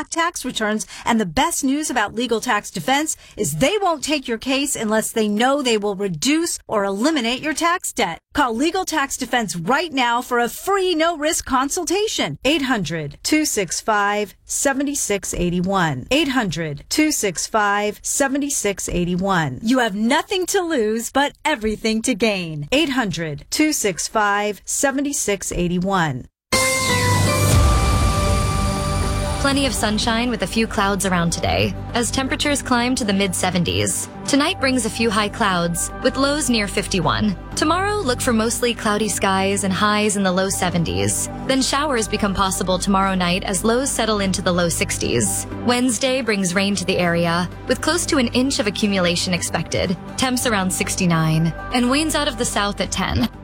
tax returns. And the best news about Legal Tax Defense is they won't take your case unless they know they will reduce or eliminate your tax debt. Call Legal Tax Defense right now for a free no-risk consultation. 800-265-7681. 800-265-7681. You have nothing to lose, but everything to gain. 800-265-7681. Plenty of sunshine with a few clouds around today, as temperatures climb to the mid-70s. Tonight brings a few high clouds, with lows near 51. Tomorrow, look for mostly cloudy skies and highs in the low 70s. Then showers become possible tomorrow night as lows settle into the low 60s. Wednesday brings rain to the area, with close to an inch of accumulation expected, temps around 69, and winds out of the south at 10.